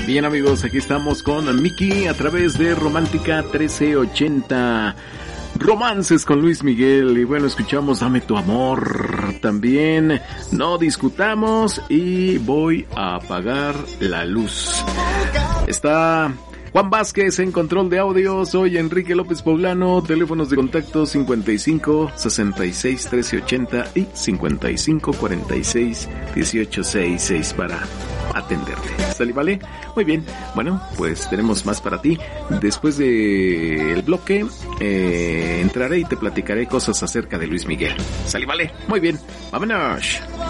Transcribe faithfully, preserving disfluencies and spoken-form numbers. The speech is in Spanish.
Bien, amigos, aquí estamos con Miki a través de Romántica trece ochenta. Romances con Luis Miguel. Y bueno, escuchamos Dame tu amor. También No discutamos y Voy a apagar la luz. Está Juan Vázquez en control de audio. Soy Enrique López Poblano. Teléfonos de contacto cincuenta y cinco, sesenta y seis, trece ochenta y cincuenta y cinco, cuarenta y seis, dieciocho sesenta y seis para atenderte. ¿Sale, vale? Muy bien. Bueno, pues tenemos más para ti. Después del bloque eh, entraré y te platicaré cosas acerca de Luis Miguel. ¿Sale, vale? Muy bien. Vámonos.